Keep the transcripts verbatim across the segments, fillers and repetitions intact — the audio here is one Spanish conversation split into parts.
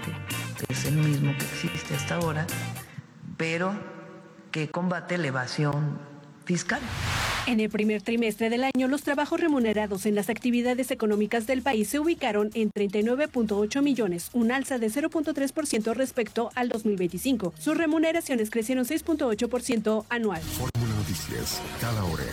que es el mismo que existe hasta ahora, pero que combate la evasión fiscal. En el primer trimestre del año, los trabajos remunerados en las actividades económicas del país se ubicaron en treinta y nueve punto ocho millones, un alza de cero punto tres por ciento respecto al dos mil veinticinco. Sus remuneraciones crecieron seis punto ocho por ciento anual. Fórmula Noticias, cada hora.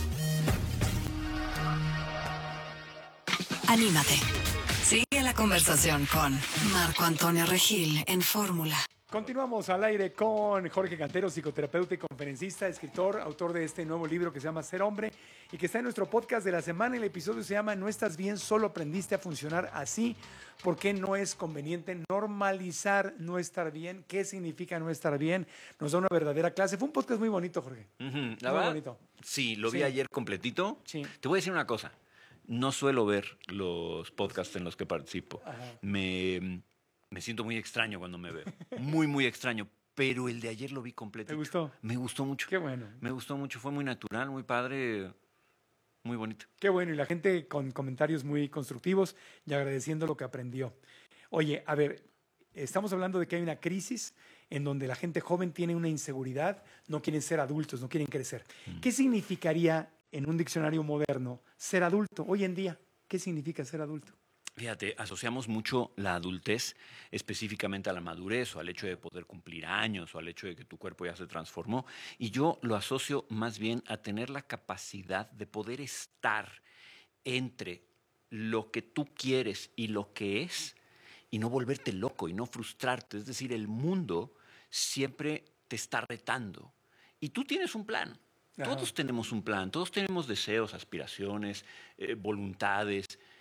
Anímate. Sigue la conversación con Marco Antonio Regil en Fórmula. Continuamos al aire con Jorge Cantero, psicoterapeuta y conferencista, escritor, autor de este nuevo libro que se llama Ser Hombre y que está en nuestro podcast de la semana. El episodio se llama No estás bien, solo aprendiste a funcionar así. ¿Por qué no es conveniente normalizar no estar bien? ¿Qué significa no estar bien? Nos da una verdadera clase. Fue un podcast muy bonito, Jorge. Uh-huh. muy verdad, bonito. Sí, lo vi sí. ayer completito. Sí. Te voy a decir una cosa. No suelo ver los podcasts en los que participo. Ajá. Me... Me siento muy extraño cuando me veo. Muy, muy extraño. Pero el de ayer lo vi completo. ¿Te gustó? Me gustó mucho. Qué bueno. Me gustó mucho. Fue muy natural, muy padre, muy bonito. Qué bueno. Y la gente con comentarios muy constructivos y agradeciendo lo que aprendió. Oye, a ver, estamos hablando de que hay una crisis en donde la gente joven tiene una inseguridad, no quieren ser adultos, no quieren crecer. Mm. ¿Qué significaría en un diccionario moderno ser adulto hoy en día? ¿Qué significa ser adulto? Fíjate, asociamos mucho la adultez específicamente a la madurez o al hecho de poder cumplir años o al hecho de que tu cuerpo ya se transformó. Y yo lo asocio más bien a tener la capacidad de poder estar entre lo que tú quieres y lo que es y no volverte loco y no frustrarte. Es decir, el mundo siempre te está retando y tú tienes un plan. Ajá. Todos tenemos un plan, todos tenemos deseos, aspiraciones, eh, voluntades.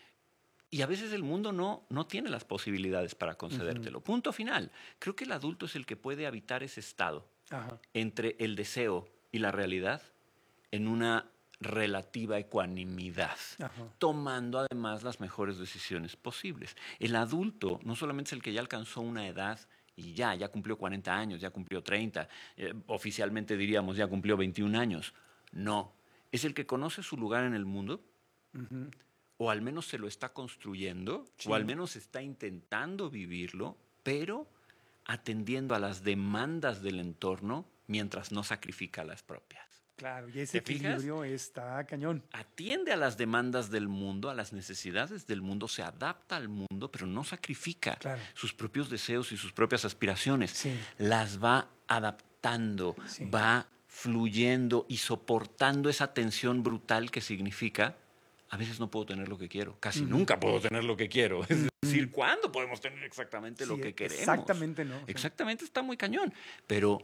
Y a veces el mundo no, no tiene las posibilidades para concedértelo. Uh-huh. Punto final. Creo que el adulto es el que puede habitar ese estado Ajá. entre el deseo y la realidad en una relativa ecuanimidad, Ajá. tomando además las mejores decisiones posibles. El adulto no solamente es el que ya alcanzó una edad y ya, ya cumplió cuarenta años, ya cumplió treinta, eh, oficialmente diríamos ya cumplió veintiún años. No, es el que conoce su lugar en el mundo, uh-huh. o al menos se lo está construyendo, sí. o al menos está intentando vivirlo, pero atendiendo a las demandas del entorno mientras no sacrifica las propias. Claro, y ese equilibrio está cañón. Atiende a las demandas del mundo, a las necesidades del mundo, se adapta al mundo, pero no sacrifica claro. sus propios deseos y sus propias aspiraciones. Sí. Las va adaptando, sí. va fluyendo y soportando esa tensión brutal que significa a veces no puedo tener lo que quiero. Casi uh-huh. nunca puedo tener lo que quiero. Es uh-huh. decir, ¿cuándo podemos tener exactamente sí, lo que queremos? Exactamente, ¿no? Exactamente, sí. Está muy cañón. Pero,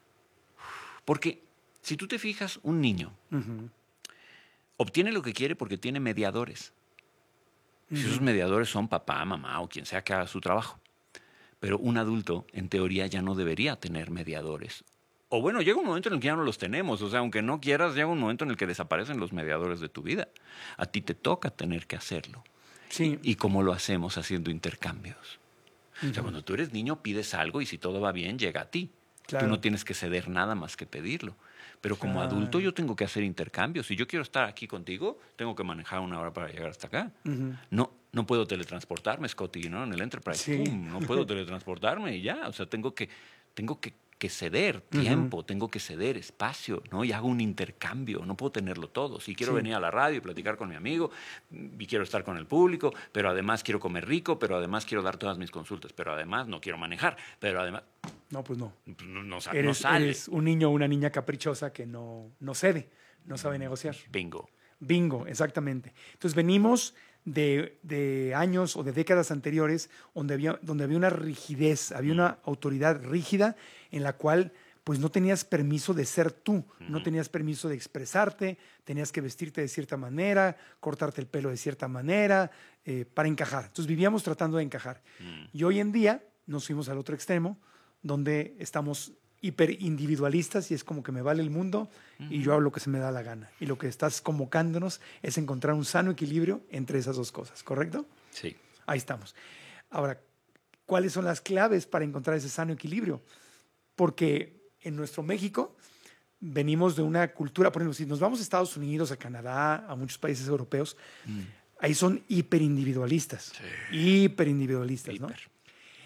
porque si tú te fijas, un niño uh-huh. obtiene lo que quiere porque tiene mediadores. Uh-huh. Si esos mediadores son papá, mamá o quien sea que haga su trabajo. Pero un adulto, en teoría, ya no debería tener mediadores. O bueno, llega un momento en el que ya no los tenemos. O sea, aunque no quieras, llega un momento en el que desaparecen los mediadores de tu vida. A ti te toca tener que hacerlo. Sí. ¿Y cómo lo hacemos? Haciendo intercambios. Uh-huh. O sea, cuando tú eres niño, pides algo y si todo va bien, llega a ti. Claro. Tú no tienes que ceder nada más que pedirlo. Pero como claro. adulto yo tengo que hacer intercambios. Si yo quiero estar aquí contigo, tengo que manejar una hora para llegar hasta acá. Uh-huh. No, no puedo teletransportarme, Scotty, ¿no? En el Enterprise. Sí. ¡Pum! No puedo teletransportarme y ya. O sea, tengo que... Tengo que que ceder tiempo, uh-huh. tengo que ceder espacio, ¿no? Y hago un intercambio, no puedo tenerlo todo. Si quiero sí. venir a la radio y platicar con mi amigo, y quiero estar con el público, pero además quiero comer rico, pero además quiero dar todas mis consultas, pero además no quiero manejar, pero además... No, pues no. No, no, eres, no sale. Eres un niño o una niña caprichosa que no, no cede, no sabe negociar. Bingo. Bingo, exactamente. Entonces venimos de, de años o de décadas anteriores donde había, donde había una rigidez, había una autoridad rígida en la cual pues no tenías permiso de ser tú, uh-huh. no tenías permiso de expresarte, tenías que vestirte de cierta manera, cortarte el pelo de cierta manera, eh, para encajar. Entonces vivíamos tratando de encajar. Uh-huh. Y hoy en día nos fuimos al otro extremo, donde estamos hiperindividualistas y es como que me vale el mundo uh-huh. y yo hago lo que se me da la gana. Y lo que estás convocándonos es encontrar un sano equilibrio entre esas dos cosas, ¿correcto? Sí. Ahí estamos. Ahora, ¿cuáles son las claves para encontrar ese sano equilibrio? Porque en nuestro México venimos de una cultura, por ejemplo, si nos vamos a Estados Unidos, a Canadá, a muchos países europeos, mm. ahí son hiperindividualistas. Sí. Hiperindividualistas, Hiper. ¿no?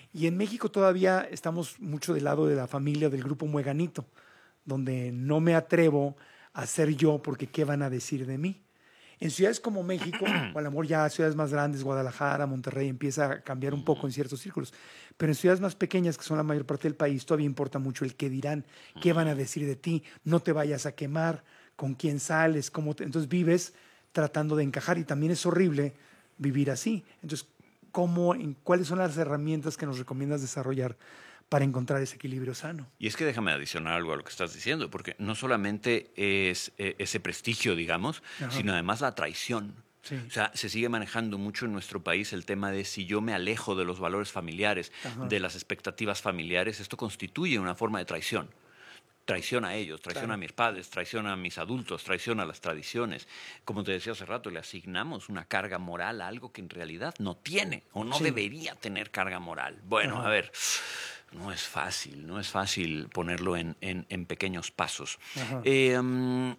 Y en México todavía estamos mucho del lado de la familia del grupo Mueganito, donde no me atrevo a ser yo porque qué van a decir de mí. En ciudades como México, o a lo mejor ya ciudades más grandes, Guadalajara, Monterrey, empieza a cambiar un poco en ciertos círculos. Pero en ciudades más pequeñas, que son la mayor parte del país, todavía importa mucho el qué dirán, qué van a decir de ti, no te vayas a quemar, con quién sales, cómo te... Entonces vives tratando de encajar y también es horrible vivir así. Entonces, ¿cómo, en, ¿cuáles son las herramientas que nos recomiendas desarrollar para encontrar ese equilibrio sano? Y es que déjame adicionar algo a lo que estás diciendo, porque no solamente es eh, ese prestigio, digamos, Ajá. sino además la traición. Sí. O sea, se sigue manejando mucho en nuestro país el tema de si yo me alejo de los valores familiares, Ajá. de las expectativas familiares, esto constituye una forma de traición. Traición a ellos, traición claro. a mis padres, traición a mis adultos, traición a las tradiciones. Como te decía hace rato, le asignamos una carga moral a algo que en realidad no tiene o no sí. debería tener carga moral. Bueno, Ajá. a ver... No es fácil, no es fácil ponerlo en, en, en pequeños pasos. Eh, um,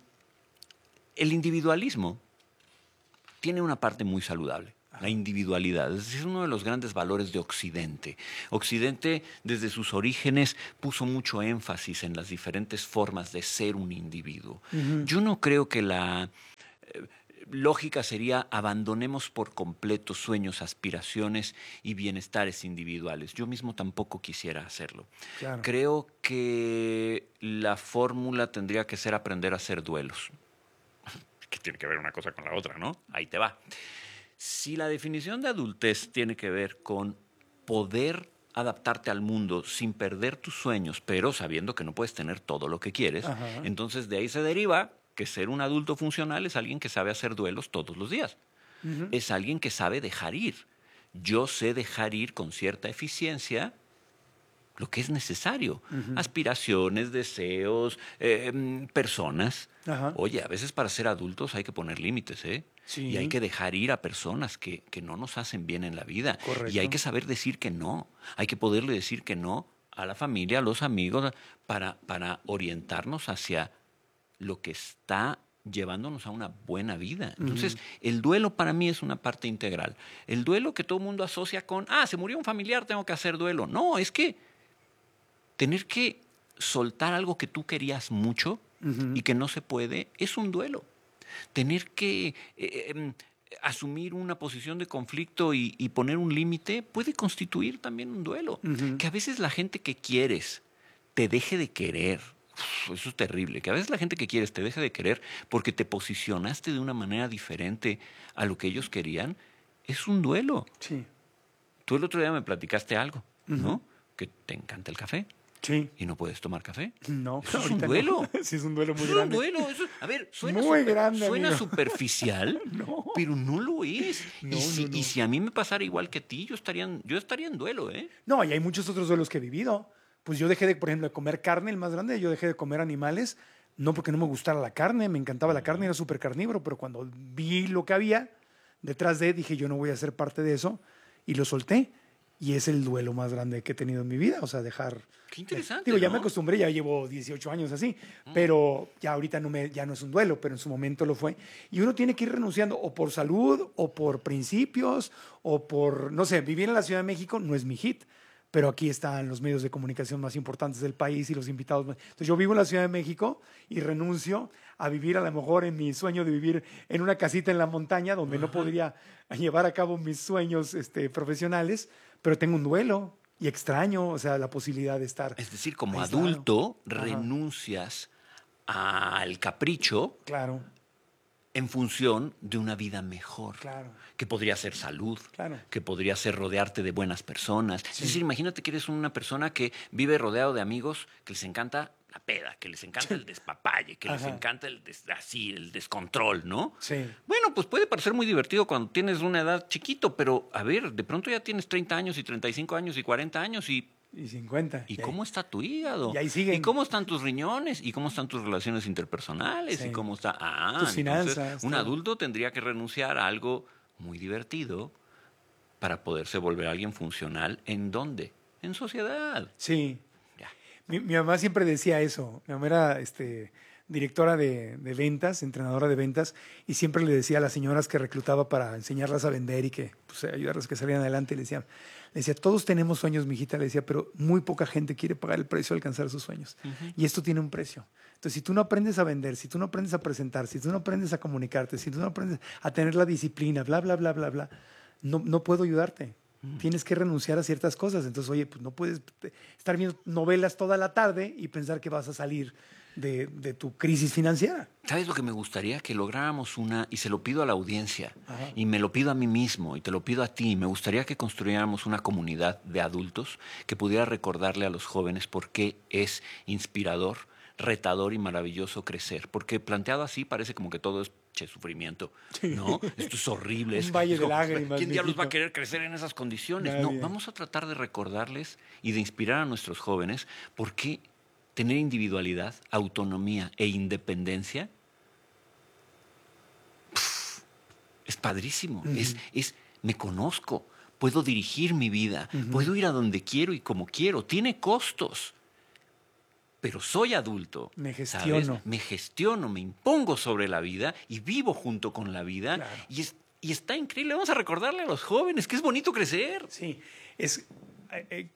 el individualismo tiene una parte muy saludable, Ajá. la individualidad. Es uno de los grandes valores de Occidente. Occidente, desde sus orígenes, puso mucho énfasis en las diferentes formas de ser un individuo. Uh-huh. Yo no creo que la... Eh, lógica sería abandonemos por completo sueños, aspiraciones y bienestares individuales. Yo mismo tampoco quisiera hacerlo. Claro. Creo que la fórmula tendría que ser aprender a hacer duelos. Que tiene que ver una cosa con la otra, ¿no? Ahí te va. Si la definición de adultez tiene que ver con poder adaptarte al mundo sin perder tus sueños, pero sabiendo que no puedes tener todo lo que quieres, Ajá. entonces de ahí se deriva que ser un adulto funcional es alguien que sabe hacer duelos todos los días. Uh-huh. Es alguien que sabe dejar ir. Yo sé dejar ir con cierta eficiencia lo que es necesario. Uh-huh. Aspiraciones, deseos, eh, personas. Uh-huh. Oye, a veces para ser adultos hay que poner límites, ¿eh? Sí. Y hay que dejar ir a personas que, que no nos hacen bien en la vida. Correcto. Y hay que saber decir que no. Hay que poderle decir que no a la familia, a los amigos, para, para orientarnos hacia lo que está llevándonos a una buena vida. Entonces, uh-huh. el duelo para mí es una parte integral. El duelo que todo el mundo asocia con, ah, se murió un familiar, tengo que hacer duelo. No, es que tener que soltar algo que tú querías mucho uh-huh. y que no se puede, es un duelo. Tener que eh, eh, asumir una posición de conflicto y, y poner un límite puede constituir también un duelo. Uh-huh. Que a veces la gente que quieres te deje de querer. Eso es terrible, que a veces la gente que quieres te deje de querer porque te posicionaste de una manera diferente a lo que ellos querían, es un duelo. Sí. Tú el otro día me platicaste algo, uh-huh. ¿no? Que te encanta el café. Sí. ¿Y no puedes tomar café? No. Eso es un duelo. No. Sí, es un duelo muy eso grande. Es un duelo. Eso, a ver, suena, muy super, grande, suena superficial, no. pero no lo es. No, y, si, no, no. y si a mí me pasara igual que a ti, yo estaría, en, yo estaría en duelo, ¿eh? No, y hay muchos otros duelos que he vivido. Pues yo dejé de, por ejemplo, de comer carne, el más grande, yo dejé de comer animales, no porque no me gustara la carne, me encantaba la carne, era súper carnívoro, pero cuando vi lo que había detrás de, dije, yo no voy a ser parte de eso, y lo solté. Y es el duelo más grande que he tenido en mi vida, o sea, dejar... Qué interesante, Digo, ya ¿no? me acostumbré, ya llevo dieciocho años así, mm. pero ya ahorita no, me, ya no es un duelo, pero en su momento lo fue. Y uno tiene que ir renunciando o por salud, o por principios, o por, no sé, vivir en la Ciudad de México no es mi hit, pero aquí están los medios de comunicación más importantes del país y los invitados. Entonces yo vivo en la Ciudad de México y renuncio a vivir a lo mejor en mi sueño de vivir en una casita en la montaña donde Ajá. no podría llevar a cabo mis sueños este, profesionales, pero tengo un duelo y extraño, o sea, la posibilidad de estar Es decir, como aislado. adulto Ajá. renuncias al capricho. Claro. En función de una vida mejor, claro. que podría ser salud, claro. que podría ser rodearte de buenas personas. Sí. Es decir, imagínate que eres una persona que vive rodeado de amigos que les encanta la peda, que les encanta el despapalle, que Ajá. les encanta el des, así, el descontrol, ¿no? Sí. Bueno, pues puede parecer muy divertido cuando tienes una edad chiquito, pero a ver, de pronto ya tienes treinta años y treinta y cinco años y cuarenta años y... Y cincuenta. ¿Y, y cómo ahí, está tu hígado? Y ahí siguen. ¿Y cómo están tus riñones? ¿Y cómo están tus relaciones interpersonales? Sí. ¿Y cómo está...? Ah, tus finanzas. Entonces, un adulto tendría que renunciar a algo muy divertido para poderse volver alguien funcional. ¿En dónde? En sociedad. Sí. Ya. Mi, mi mamá siempre decía eso. Mi mamá era este, directora de, de ventas, entrenadora de ventas, y siempre le decía a las señoras que reclutaba para enseñarlas a vender y que pues, ayudarlas a que salieran adelante, le decía, le decía, todos tenemos sueños, mijita, le decía, pero muy poca gente quiere pagar el precio de alcanzar sus sueños. Uh-huh. Y esto tiene un precio. Entonces, si tú no aprendes a vender, si tú no aprendes a presentar, si tú no aprendes a comunicarte, si tú no aprendes a tener la disciplina, bla, bla, bla, bla, bla, no, no puedo ayudarte. Tienes que renunciar a ciertas cosas. Entonces, oye, pues no puedes estar viendo novelas toda la tarde y pensar que vas a salir de, de tu crisis financiera. ¿Sabes lo que me gustaría? Que lográramos una, y se lo pido a la audiencia, Ajá. y me lo pido a mí mismo, y te lo pido a ti, me gustaría que construyéramos una comunidad de adultos que pudiera recordarle a los jóvenes por qué es inspirador, retador y maravilloso crecer. Porque planteado así parece como que todo es che, sufrimiento, ¿no? Esto es horrible. Un es, valle es de como, lágrimas. ¿quién diablos mijito? va a querer crecer en esas condiciones? Nadie. No, vamos a tratar de recordarles y de inspirar a nuestros jóvenes por qué tener individualidad, autonomía e independencia pff, es padrísimo. Uh-huh. Es, es, me conozco, puedo dirigir mi vida, uh-huh. puedo ir a donde quiero y como quiero. Tiene costos. Pero soy adulto. Me gestiono. ¿Sabes? Me gestiono, me impongo sobre la vida y vivo junto con la vida. Claro. Y, es, y está increíble. Vamos a recordarle a los jóvenes que es bonito crecer. Sí, es, eh, eh,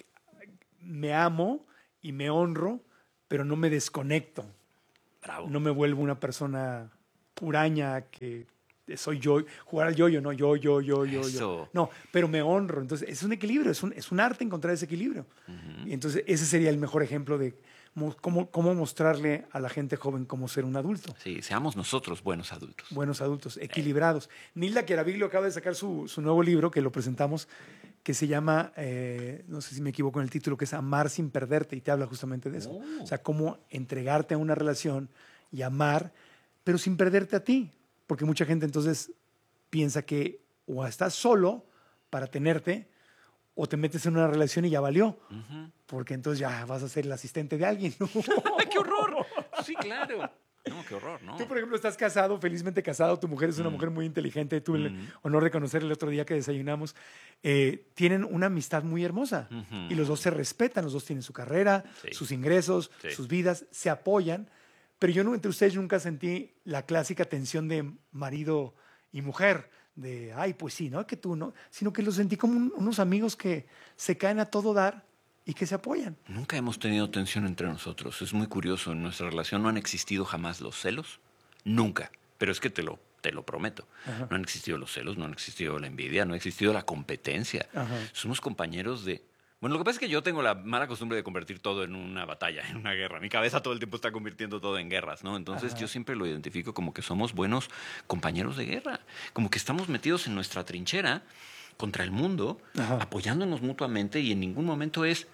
me amo y me honro, pero no me desconecto. Bravo. No me vuelvo una persona huraña que soy yo, jugar al yo-yo, no, yo, yo, yo, yo, Eso. yo. No, pero me honro. Entonces, es un equilibrio, es un, es un arte encontrar ese equilibrio. Uh-huh. Y entonces, ese sería el mejor ejemplo de cómo, cómo mostrarle a la gente joven cómo ser un adulto. Sí, seamos nosotros buenos adultos. Buenos adultos, equilibrados. Eh. Nilda Chiaraviglio acaba de sacar su, su nuevo libro, que lo presentamos, que se llama, eh, no sé si me equivoco en el título, que es Amar sin perderte, y te habla justamente de eso. Oh. O sea, cómo entregarte a una relación y amar, pero sin perderte a ti. Porque mucha gente entonces piensa que o estás solo para tenerte o te metes en una relación y ya valió. Uh-huh. Porque entonces ya vas a ser el asistente de alguien. ¡Qué horror! Sí, claro. No, qué horror, ¿no? Tú, por ejemplo, estás casado, felizmente casado. Tu mujer es una mm. mujer muy inteligente. Tuve mm. el honor de conocerla el otro día que desayunamos. Eh, tienen una amistad muy hermosa. Uh-huh. Y los dos se respetan. Los dos tienen su carrera, sí. sus ingresos, sí. sus vidas. Se apoyan. Pero yo no, entre ustedes nunca sentí la clásica tensión de marido y mujer, de, ay, pues sí, ¿no? Que tú, ¿no? Sino que los sentí como un, unos amigos que se caen a todo dar y que se apoyan. Nunca hemos tenido tensión entre nosotros. Es muy curioso. En nuestra relación no han existido jamás los celos. Nunca. Pero es que te lo, te lo prometo. Ajá. No han existido los celos, no han existido la envidia, no ha existido la competencia. Ajá. Somos compañeros de... Bueno, lo que pasa es que yo tengo la mala costumbre de convertir todo en una batalla, en una guerra. Mi cabeza todo el tiempo está convirtiendo todo en guerras, ¿no? Entonces Ajá. yo siempre lo identifico como que somos buenos compañeros de guerra. Como que estamos metidos en nuestra trinchera contra el mundo, Ajá. apoyándonos mutuamente, y en ningún momento es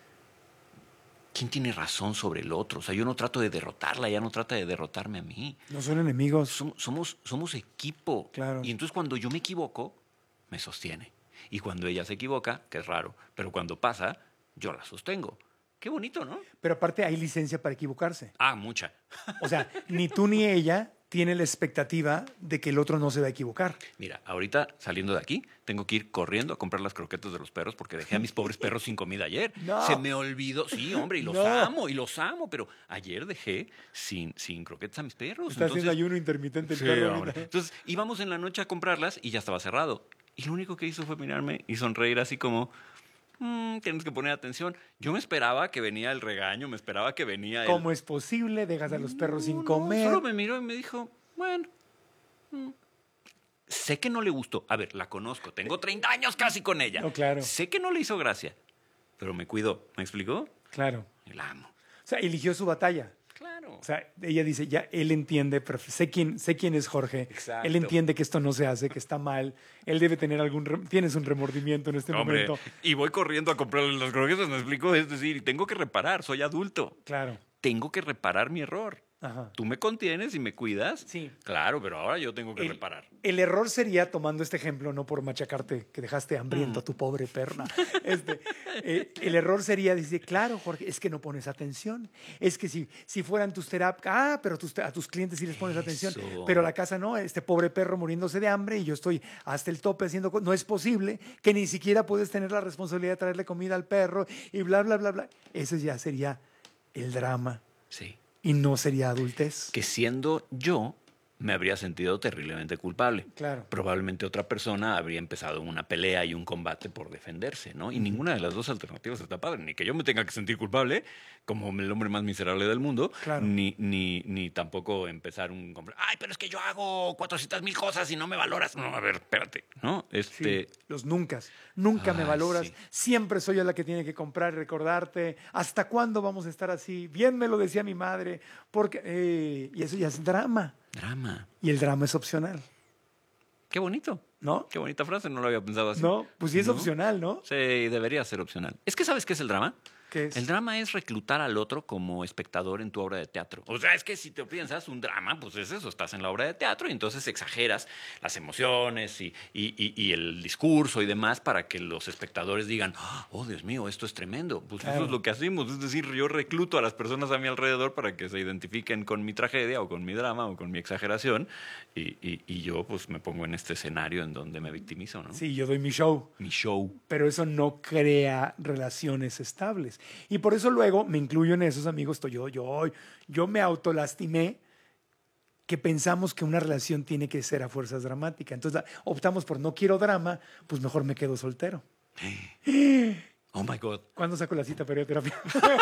quién tiene razón sobre el otro. O sea, yo no trato de derrotarla, ella no trata de derrotarme a mí. No son enemigos. Som- somos, somos equipo. Claro. Y entonces cuando yo me equivoco, me sostiene. Y cuando ella se equivoca, que es raro, pero cuando pasa, yo la sostengo. Qué bonito, ¿no? Pero aparte hay licencia para equivocarse. Ah, mucha. O sea, ni tú ni ella tienen la expectativa de que el otro no se va a equivocar. Mira, ahorita saliendo de aquí, tengo que ir corriendo a comprar las croquetas de los perros porque dejé a mis pobres perros sin comida ayer. No. Se me olvidó. Sí, hombre, y los no. amo, y los amo, pero ayer dejé sin, sin croquetas a mis perros. Está haciendo ayuno intermitente el sí, perro. Hombre. Entonces íbamos en la noche a comprarlas y ya estaba cerrado. Y lo único que hizo fue mirarme y sonreír así como, mmm, tienes que poner atención. Yo me esperaba que venía el regaño, me esperaba que venía el... ¿Cómo es posible? Dejas a los perros no, sin comer. No, solo me miró y me dijo, bueno, mmm. sé que no le gustó. A ver, la conozco, tengo treinta años casi con ella. No, claro. Sé que no le hizo gracia, pero me cuidó. ¿Me explicó? Claro. Y la amo. O sea, eligió su batalla. Claro. O sea, ella dice, ya, él entiende, pero sé quién, sé quién es Jorge. Exacto. Él entiende que esto no se hace, que está mal. Él debe tener algún, re- tienes un remordimiento en este Hombre, momento. Y voy corriendo a comprarle las croquetas, ¿me explico? Es decir, tengo que reparar, soy adulto. Claro. Tengo que reparar mi error. Ajá. Tú me contienes y me cuidas. Sí. Claro, pero ahora yo tengo que El, reparar. el error sería, tomando este ejemplo, no por machacarte, que dejaste hambriento a tu pobre perna. Este, eh, el error sería decir, claro, Jorge, es que no pones atención. Es que si, si fueran tus terapias, ah, pero tus, a tus clientes sí les pones Eso. atención. Pero a la casa no, este pobre perro muriéndose de hambre y yo estoy hasta el tope haciendo cosas. No es posible que ni siquiera puedes tener la responsabilidad de traerle comida al perro y bla, bla, bla, bla. Ese ya sería el drama. Sí. Y no sería adultez. Que siendo yo, me habría sentido terriblemente culpable. Claro. Probablemente otra persona habría empezado una pelea y un combate por defenderse, ¿no? Y ninguna de las dos alternativas está padre. Ni que yo me tenga que sentir culpable, como el hombre más miserable del mundo, claro. ni, ni, ni tampoco empezar un... Ay, pero es que yo hago cuatrocientas mil cosas y no me valoras. No, a ver, espérate, ¿no? Este... Sí, los nunca. Nunca Ay, me valoras. sí. Siempre soy yo la que tiene que comprar y recordarte. ¿Hasta cuándo vamos a estar así? Bien me lo decía mi madre. Porque, eh, y eso ya es drama. Drama. Y el drama es opcional. Qué bonito. ¿No? Qué bonita frase, no lo había pensado así. No, pues sí es ¿No? opcional, ¿no? Sí, debería ser opcional. Es que ¿sabes qué es el drama? ¿Qué es? El drama es reclutar al otro como espectador en tu obra de teatro. O sea, es que si te piensas un drama, pues es eso, estás en la obra de teatro y entonces exageras las emociones y, y, y, y el discurso y demás para que los espectadores digan, oh, Dios mío, esto es tremendo. Pues Claro. eso es lo que hacemos. Es decir, yo recluto a las personas a mi alrededor para que se identifiquen con mi tragedia o con mi drama o con mi exageración y, y, y yo pues me pongo en este escenario en donde me victimizo, ¿no? Sí, yo doy mi show. Mi show. Pero eso no crea relaciones estables. Y por eso luego me incluyo en esos amigos. Yo, yo, yo me autolastimé que pensamos que una relación tiene que ser a fuerzas dramática. Entonces optamos por no quiero drama, pues mejor me quedo soltero. Oh my God. ¿Cuándo saco la cita para ir a terapia?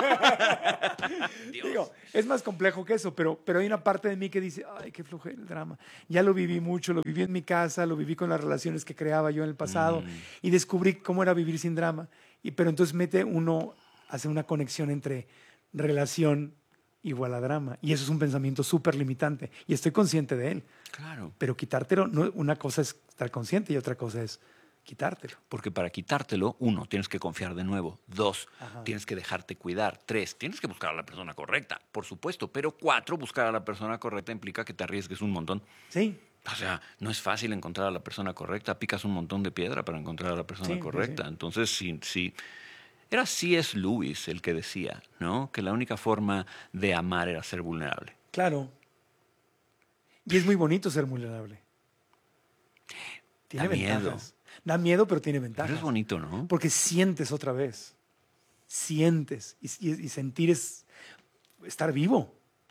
Dios. Digo, es más complejo que eso, pero, pero hay una parte de mí que dice, ay, qué flojera el drama. Ya lo viví mucho, lo viví en mi casa, lo viví con las relaciones que creaba yo en el pasado Mm. y descubrí cómo era vivir sin drama. Y, pero entonces mete uno, hace una conexión entre relación igual a drama. Y eso es un pensamiento súper limitante. Y estoy consciente de él. Claro. Pero quitártelo, no, una cosa es estar consciente y otra cosa es quitártelo. Porque para quitártelo, uno, tienes que confiar de nuevo. Dos, Ajá. tienes que dejarte cuidar. Tres, tienes que buscar a la persona correcta, por supuesto. Pero cuatro, buscar a la persona correcta implica que te arriesgues un montón. Sí. O sea, no es fácil encontrar a la persona correcta. Picas un montón de piedra para encontrar a la persona Sí, correcta. sí. Entonces, sí, sí. Era C S. Lewis el que decía, ¿no? Que la única forma de amar era ser vulnerable. Claro. Y es muy bonito ser vulnerable. Tiene Da miedo. ventajas. Da miedo, pero tiene ventajas. Pero es bonito, ¿no? Porque sientes otra vez. Sientes. Y, y- y sentir es estar vivo.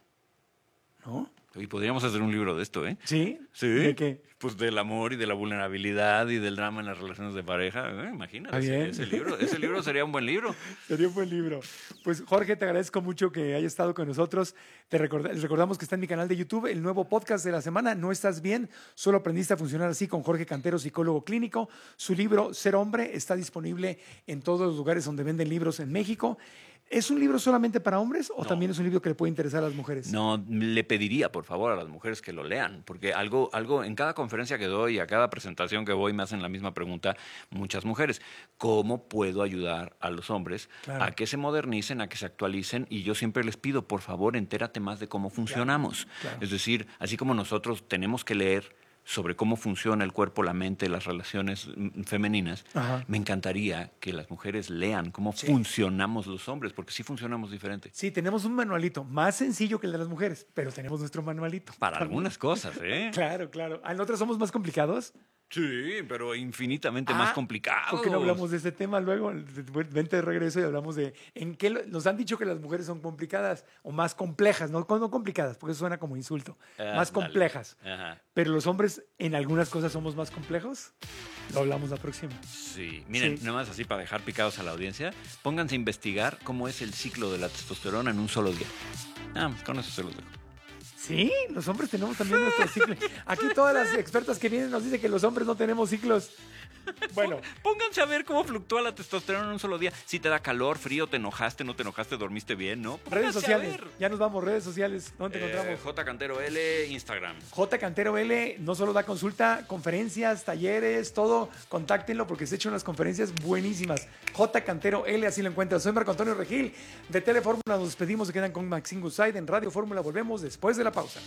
¿No? Y podríamos hacer un libro de esto, ¿eh? ¿Sí? Sí. ¿De qué? Pues del amor y de la vulnerabilidad y del drama en las relaciones de pareja. ¿eh? Imagínate, Ah, bien. ese, ese libro, ese libro sería un buen libro. Sería un buen libro. Pues Jorge, te agradezco mucho que hayas estado con nosotros. Te recorda- les recordamos que está en mi canal de YouTube el nuevo podcast de la semana, No Estás Bien, solo aprendiste a funcionar así, con Jorge Cantero, psicólogo clínico. Su libro Ser Hombre está disponible en todos los lugares donde venden libros en México. ¿Es un libro solamente para hombres o No. también es un libro que le puede interesar a las mujeres? No, le pediría, por favor, a las mujeres que lo lean, porque algo, algo en cada conferencia que doy, a cada presentación que voy, me hacen la misma pregunta muchas mujeres. ¿Cómo puedo ayudar a los hombres Claro. a que se modernicen, a que se actualicen? Y yo siempre les pido, por favor, entérate más de cómo funcionamos. claro. Es decir, así como nosotros tenemos que leer sobre cómo funciona el cuerpo, la mente, las relaciones mm, femeninas, Ajá. me encantaría que las mujeres lean cómo Sí. funcionamos los hombres, porque sí funcionamos diferente. Sí, tenemos un manualito más sencillo que el de las mujeres, pero tenemos nuestro manualito. Para También. algunas cosas, ¿eh? Claro, claro. ¿A nosotros somos más complicados? Sí, pero infinitamente Ah, más complicado. ¿Por qué no hablamos de este tema luego? Vente de regreso y hablamos de en qué lo- nos han dicho que las mujeres son complicadas o más complejas, no, no complicadas, porque eso suena como insulto, Ah, más dale. complejas. Ajá. Pero los hombres en algunas cosas somos más complejos. Lo hablamos la próxima. Sí, miren, Sí. nada más así para dejar picados a la audiencia, pónganse a investigar cómo es el ciclo de la testosterona en un solo día. Ah, con eso se los dejo. Sí, los hombres tenemos también nuestro ciclo. Aquí todas las expertas que vienen nos dicen que los hombres no tenemos ciclos. Bueno, Pónganse a ver cómo fluctúa la testosterona en un solo día. Si te da calor, frío, te enojaste, no te enojaste, dormiste bien, ¿no? redes Pónganse a sociales. ver. Ya nos vamos, redes sociales. ¿Dónde te Eh, encontramos? J Cantero L, Instagram. J Cantero L no solo da consulta, conferencias, talleres, todo. Contáctenlo porque se echan unas conferencias buenísimas. J Cantero L, así lo encuentras. Soy Marco Antonio Regil de Telefórmula. Nos despedimos, se quedan con Maxine Goodside en Radio Fórmula. Volvemos después de la pausa.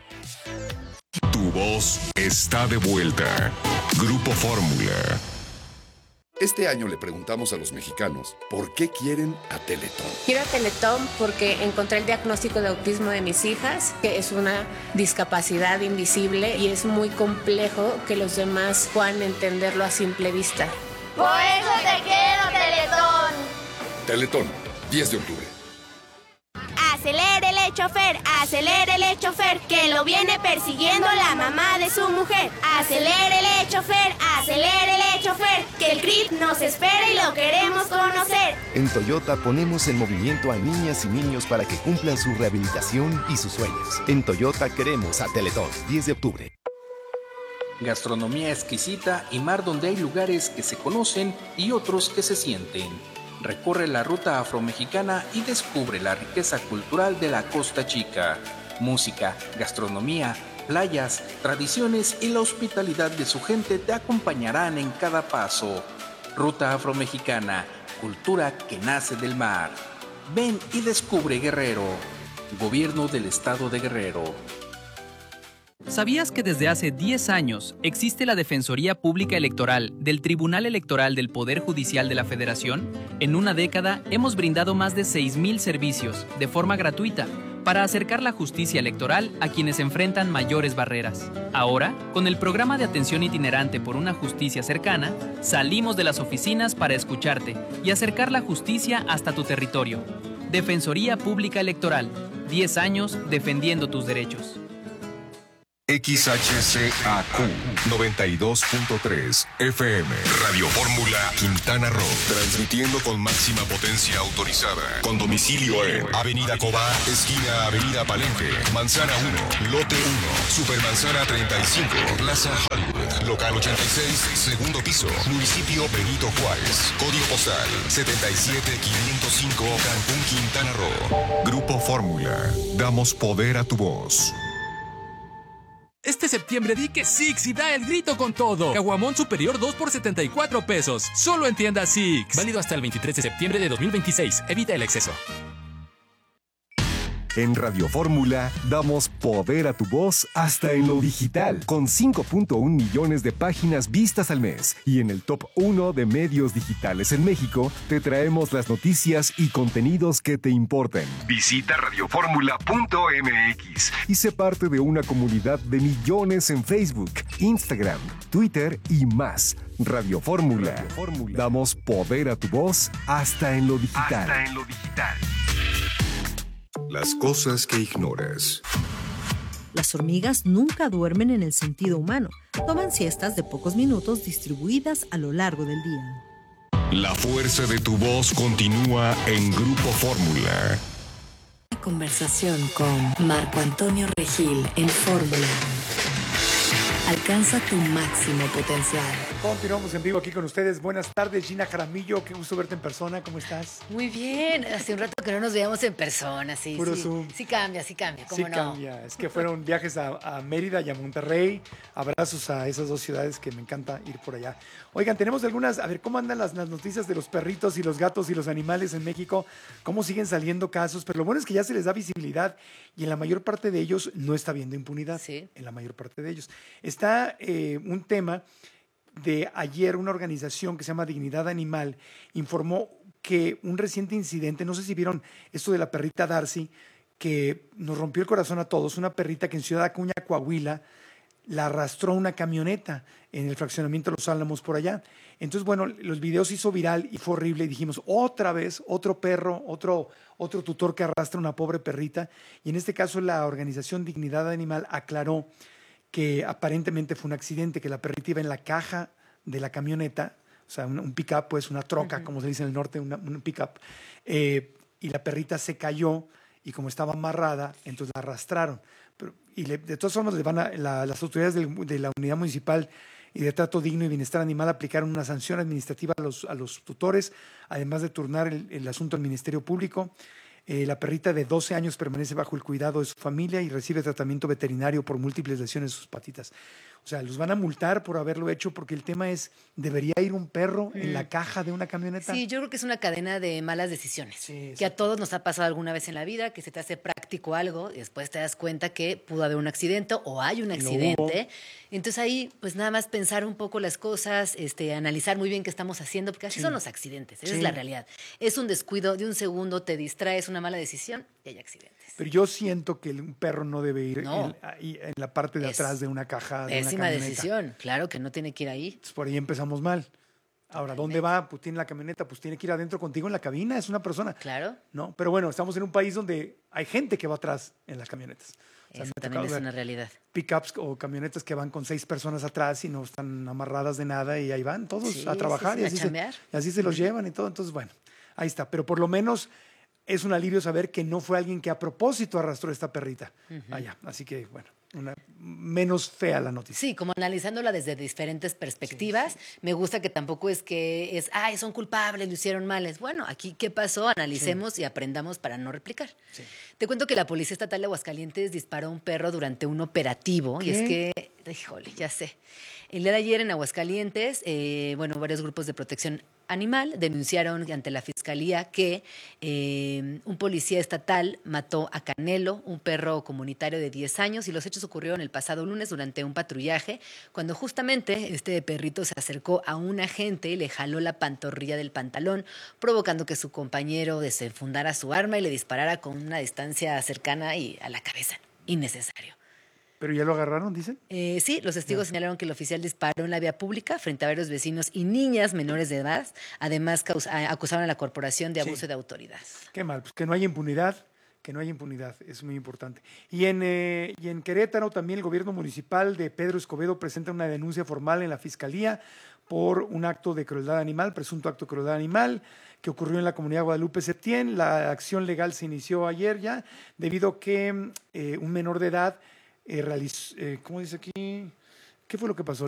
Tu voz está de vuelta. Grupo Fórmula. Este año le preguntamos a los mexicanos por qué quieren a Teletón. Quiero a Teletón porque encontré el diagnóstico de autismo de mis hijas, que es una discapacidad invisible y es muy complejo que los demás puedan entenderlo a simple vista. Por eso te quiero, Teletón. Teletón, diez de octubre. Acelérele, chofer, acelérele, chofer, que lo viene persiguiendo la mamá de su mujer. Acelérele, chofer, acelérele, chofer, que el C R I T nos espera y lo queremos conocer. En Toyota ponemos en movimiento a niñas y niños para que cumplan su rehabilitación y sus sueños. En Toyota queremos a Teletón, diez de octubre. Gastronomía exquisita y mar donde hay lugares que se conocen y otros que se sienten. Recorre la ruta afromexicana y descubre la riqueza cultural de la Costa Chica. Música, gastronomía, playas, tradiciones y la hospitalidad de su gente te acompañarán en cada paso. Ruta afromexicana, cultura que nace del mar. Ven y descubre Guerrero. Gobierno del Estado de Guerrero. ¿Sabías que desde hace diez años existe la Defensoría Pública Electoral del Tribunal Electoral del Poder Judicial de la Federación? En una década hemos brindado más de seis mil servicios de forma gratuita para acercar la justicia electoral a quienes enfrentan mayores barreras. Ahora, con el programa de atención itinerante por una justicia cercana, salimos de las oficinas para escucharte y acercar la justicia hasta tu territorio. Defensoría Pública Electoral, diez años defendiendo tus derechos. X H C A Q noventa y dos punto tres F M Radio Fórmula Quintana Roo, transmitiendo con máxima potencia autorizada, con domicilio en Avenida Cobá, esquina Avenida Palenque, Manzana uno, Lote uno, Supermanzana treinta y cinco, Plaza Hollywood, Local ochenta y seis, segundo piso, Municipio Benito Juárez, Código postal setenta y siete mil quinientos cinco, Cancún, Quintana Roo. Grupo Fórmula, damos poder a tu voz. Este septiembre di que Six y da el grito con todo. Caguamón superior dos por setenta y cuatro pesos. Solo en tienda Six. Válido hasta el veintitrés de septiembre de dos mil veintiséis. Evita el exceso. En Radio Fórmula damos poder a tu voz hasta en lo digital, con cinco punto uno millones de páginas vistas al mes. Y en el top uno de medios digitales en México, te traemos las noticias y contenidos que te importan. Visita radioformula punto m x y sé parte de una comunidad de millones en Facebook, Instagram, Twitter y más. Radio Fórmula. Radio Fórmula. Damos poder a tu voz hasta en lo digital. Hasta en lo digital. Las cosas que ignoras. Las hormigas nunca duermen en el sentido humano. Toman siestas de pocos minutos distribuidas a lo largo del día. La fuerza de tu voz continúa en Grupo Fórmula. Conversación con Marco Antonio Regil en Fórmula. Alcanza tu máximo potencial. Continuamos en vivo aquí con ustedes. Buenas tardes, Gina Jaramillo. Qué gusto verte en persona. ¿Cómo estás? Muy bien. Hace un rato que no nos veíamos en persona. Sí, Puro sí. Zoom. Sí cambia, sí cambia. ¿Cómo sí no? cambia. Es que fueron viajes a, a Mérida y a Monterrey. Abrazos a esas dos ciudades que me encanta ir por allá. Oigan, tenemos algunas... A ver, ¿cómo andan las, las noticias de los perritos y los gatos y los animales en México? ¿Cómo siguen saliendo casos? Pero lo bueno es que ya se les da visibilidad y en la mayor parte de ellos no está habiendo impunidad. Sí. En la mayor parte de ellos. Está eh, un tema... de ayer, una organización que se llama Dignidad Animal informó que un reciente incidente, no sé si vieron esto de la perrita Darcy, que nos rompió el corazón a todos, una perrita que en Ciudad Acuña, Coahuila, la arrastró una camioneta en el fraccionamiento de Los Álamos por allá. Entonces, bueno, los videos se hizo viral y fue horrible y dijimos, otra vez, otro perro, otro, otro tutor que arrastra una pobre perrita. Y en este caso la organización Dignidad Animal aclaró que aparentemente fue un accidente, que la perrita iba en la caja de la camioneta, o sea, un, un pick-up, pues una troca, uh-huh. como se dice en el norte, una, un pick-up, eh, y la perrita se cayó y como estaba amarrada, entonces la arrastraron. Pero, y le, de todas formas, le van a, la, las autoridades de, de la Unidad Municipal y de Trato Digno y Bienestar Animal aplicaron una sanción administrativa a los, a los tutores, además de turnar el, el asunto al Ministerio Público. Eh, la perrita de doce años permanece bajo el cuidado de su familia y recibe tratamiento veterinario por múltiples lesiones en sus patitas. O sea, los van a multar por haberlo hecho porque el tema es, ¿debería ir un perro mm. en la caja de una camioneta? Sí, yo creo que es una cadena de malas decisiones. Sí, que a todos nos ha pasado alguna vez en la vida, que se te hace práctico algo y después te das cuenta que pudo haber un accidente o hay un accidente. Entonces ahí, pues nada más pensar un poco las cosas, este, analizar muy bien qué estamos haciendo, porque así sí. son los accidentes, esa sí. es la realidad. Es un descuido de un segundo, te distraes, una mala decisión y hay accidentes. Pero yo siento que un perro no debe ir no. en, en la parte de es atrás de una caja de pésima una camioneta. Decisión, claro que no tiene que ir ahí. Entonces por ahí empezamos mal. Ahora, ¿dónde va? Pues tiene la camioneta, pues tiene que ir adentro contigo en la cabina, es una persona. Claro. ¿No? Pero bueno, estamos en un país donde hay gente que va atrás en las camionetas. O sea, Eso me ha también tocado es ver una realidad. Pickups o camionetas que van con seis personas atrás y no están amarradas de nada y ahí van todos Sí, a trabajar sí, sí, y, a así se, chambear. y así se los llevan y todo. Entonces, bueno, ahí está. Pero por lo menos es un alivio saber que no fue alguien que a propósito arrastró a esta perrita Ujú. allá. Así que, bueno, una, menos fea la noticia. Sí, como analizándola desde diferentes perspectivas. Me gusta que tampoco es que es, ay, son culpables, lo hicieron mal. Es, bueno, aquí, ¿qué pasó? Analicemos y aprendamos para no replicar. Sí. Te cuento que la Policía Estatal de Aguascalientes disparó a un perro durante un operativo. ¿Qué? Y es que, híjole, ya sé. El día de ayer en Aguascalientes, eh, bueno, varios grupos de protección animal denunciaron ante la Fiscalía que eh, un policía estatal mató a Canelo, un perro comunitario de diez años, y los hechos ocurrieron el pasado lunes durante un patrullaje, cuando justamente este perrito se acercó a un agente y le jaló la pantorrilla del pantalón, provocando que su compañero desenfundara su arma y le disparara con una distancia cercana y a la cabeza. Innecesario. ¿Pero ya lo agarraron, dicen? Eh, sí, los testigos señalaron que el oficial disparó en la vía pública frente a varios vecinos y niñas menores de edad. Además, causa- acusaron a la corporación de Sí. abuso de autoridad. Qué mal, pues que no haya impunidad, que no haya impunidad, es muy importante. Y en, eh, y en Querétaro también el gobierno municipal de Pedro Escobedo presenta una denuncia formal en la Fiscalía por un acto de crueldad animal, presunto acto de crueldad animal, que ocurrió en la comunidad Guadalupe Septién. La acción legal se inició ayer ya, debido a que eh, un menor de edad eh, realizó, eh, ¿cómo dice aquí? ¿Qué fue lo que pasó?